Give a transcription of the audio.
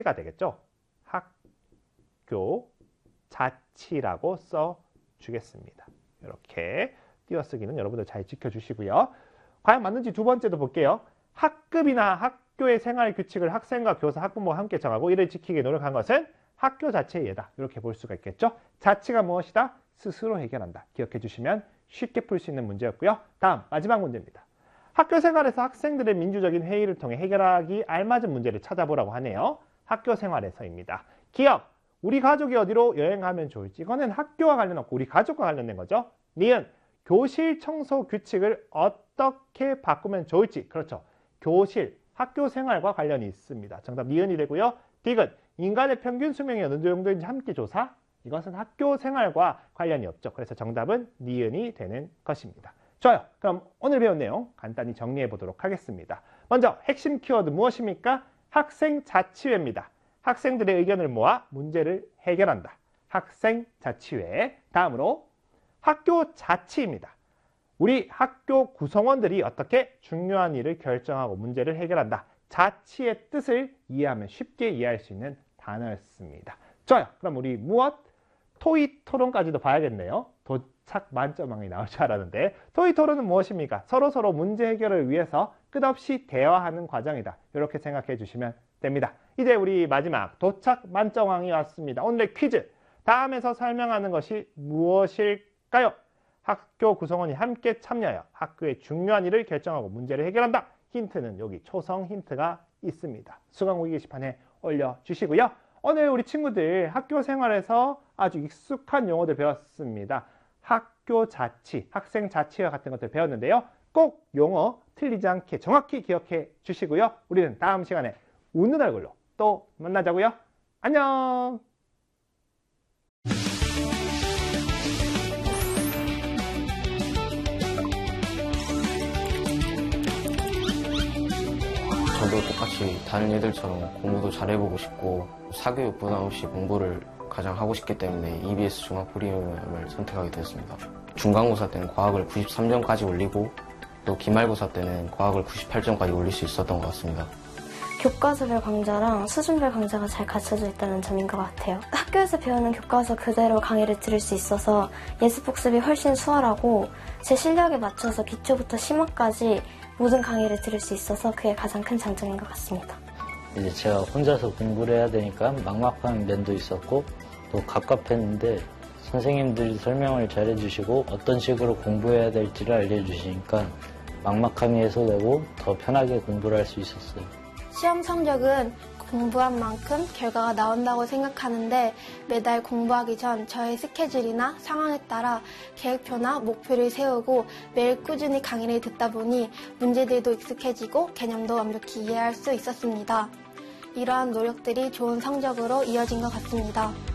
가 되겠죠. 학교 자치라고 써주겠습니다. 이렇게 띄어쓰기는 여러분들 잘 지켜주시고요. 과연 맞는지 두 번째도 볼게요. 학급이나 학교의 생활 규칙을 학생과 교사, 학부모가 함께 정하고 이를 지키기 노력한 것은 학교 자체의 예다. 이렇게 볼 수가 있겠죠. 자치가 무엇이다? 스스로 해결한다. 기억해 주시면 쉽게 풀 수 있는 문제였고요. 다음 마지막 문제입니다. 학교 생활에서 학생들의 민주적인 회의를 통해 해결하기 알맞은 문제를 찾아보라고 하네요. 학교 생활에서입니다. 기억, 우리 가족이 어디로 여행하면 좋을지. 이거는 학교와 관련 없고 우리 가족과 관련된 거죠. 니은, 교실 청소 규칙을 어떻게 바꾸면 좋을지. 그렇죠. 교실, 학교 생활과 관련이 있습니다. 정답 니은이 되고요. 디귿, 인간의 평균 수명이 어느 정도인지 함께 조사. 이것은 학교 생활과 관련이 없죠. 그래서 정답은 니은이 되는 것입니다. 좋아요. 그럼 오늘 배운 내용 간단히 정리해 보도록 하겠습니다. 먼저 핵심 키워드 무엇입니까? 학생 자치회입니다. 학생들의 의견을 모아 문제를 해결한다. 학생 자치회. 다음으로 학교 자치입니다. 우리 학교 구성원들이 어떻게 중요한 일을 결정하고 문제를 해결한다. 자치의 뜻을 이해하면 쉽게 이해할 수 있는 단어였습니다. 좋아요. 그럼 우리 무엇? 토의 토론까지도 봐야겠네요. 도착 만점왕이 나올 줄 알았는데 토의 토론은 무엇입니까? 서로 문제 해결을 위해서 끝없이 대화하는 과정이다. 이렇게 생각해 주시면 됩니다. 이제 우리 마지막 도착 만점왕이 왔습니다. 오늘의 퀴즈. 다음에서 설명하는 것이 무엇일까요? 학교 구성원이 함께 참여하여 학교의 중요한 일을 결정하고 문제를 해결한다. 힌트는 여기 초성 힌트가 있습니다. 수강후기 게시판에 올려주시고요. 오늘 우리 친구들 학교 생활에서 아주 익숙한 용어들 배웠습니다. 학교 자치, 학생 자치와 같은 것들 배웠는데요. 꼭 용어 틀리지 않게 정확히 기억해 주시고요. 우리는 다음 시간에 웃는 얼굴로 또 만나자고요. 안녕! 저도 똑같이 다른 애들처럼 공부도 잘해보고 싶고 사교육 부담 없이 공부를 가장 하고 싶기 때문에 EBS 종합 프리미엄을 선택하게 되었습니다. 중간고사 때는 과학을 93점까지 올리고 또 기말고사 때는 과학을 98점까지 올릴 수 있었던 것 같습니다. 교과서별 강좌랑 수준별 강좌가 잘 갖춰져 있다는 점인 것 같아요. 학교에서 배우는 교과서 그대로 강의를 들을 수 있어서 예습복습이 훨씬 수월하고 제 실력에 맞춰서 기초부터 심화까지 모든 강의를 들을 수 있어서 그게 가장 큰 장점인 것 같습니다. 이제 제가 혼자서 공부를 해야 되니까 막막한 면도 있었고 또 갑갑했는데 선생님들이 설명을 잘 해주시고 어떤 식으로 공부해야 될지를 알려주시니까 막막함이 해소되고 더 편하게 공부를 할 수 있었어요. 시험 성적은 공부한 만큼 결과가 나온다고 생각하는데 매달 공부하기 전 저의 스케줄이나 상황에 따라 계획표나 목표를 세우고 매일 꾸준히 강의를 듣다 보니 문제들도 익숙해지고 개념도 완벽히 이해할 수 있었습니다. 이러한 노력들이 좋은 성적으로 이어진 것 같습니다.